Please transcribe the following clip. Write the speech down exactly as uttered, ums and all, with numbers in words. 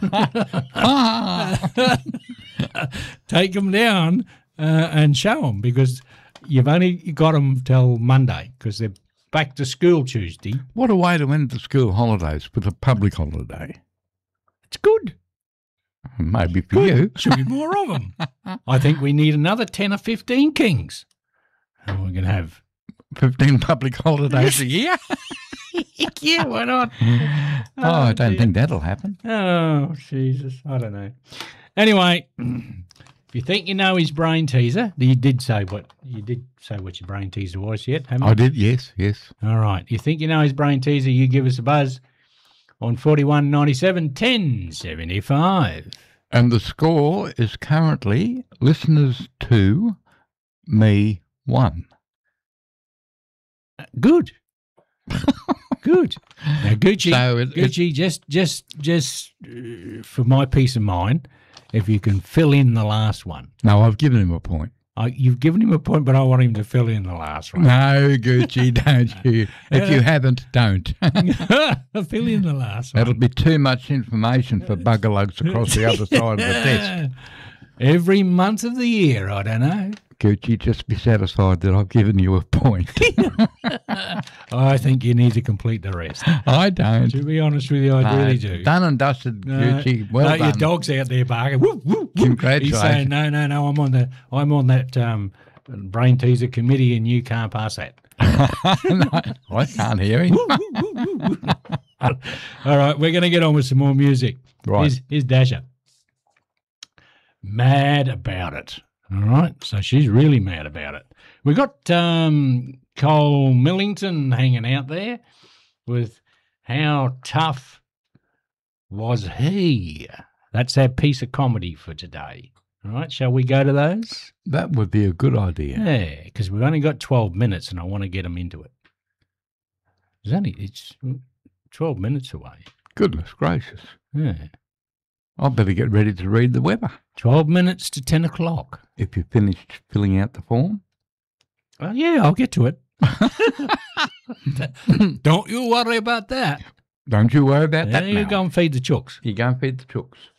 Take them down uh, and show them, because you've only got them till Monday, because they're back to school Tuesday. What a way to end the school holidays with a public holiday. It's good. Maybe for Good. you. Should be more of them. I think we need another ten or fifteen kings. And we're going to have fifteen public holidays a year? yeah, why not? Oh, oh I don't dear. think that'll happen. Oh, Jesus. I don't know. Anyway, if you think you know his brain teaser, you did say what you did say what your brain teaser was yet, haven't you? I did, yes, yes. All right. You think you know his brain teaser, you give us a buzz on forty-one ninety-seven ten seventy-five. And the score is currently listeners two, me one. Good. Good. Now, Gucci, so it, Gucci, just, just, just uh, for my peace of mind, if you can fill in the last one. No, I've given him a point. I, you've given him a point, but I want him to fill in the last one. No, Gucci, don't you? If you haven't, don't. Fill in the last one. That'll be too much information for buggerlugs across the other side of the desk. Every month of the year, I don't know. Gucci, just be satisfied that I've given you a point. I think you need to complete the rest. I don't. To be honest with you, I uh, really do. Done and dusted, Gucci. Uh, well no, done. Your dog's out there barking. Woo, woo, woo. Congratulations. He's saying, no, no, no, I'm on the, I'm on that um, brain teaser committee, and you can't pass that. No, I can't hear him. All right, we're going to get on with some more music. Right. Here's, here's Dasha. Mad about it. All right, so she's really mad about it. We got um, Cole Millington hanging out there with How Tough Was He? That's our piece of comedy for today. All right, shall we go to those? That would be a good idea. Yeah, because we've only got twelve minutes and I want to get them into it. It's only it's twelve minutes away. Goodness gracious. Yeah. I better get ready to read the weather. twelve minutes to ten o'clock. If you finished filling out the form? Well, yeah, I'll get to it. Don't you worry about that. Don't you worry about Yeah, that you now. go and feed the chooks. You go and feed the chooks.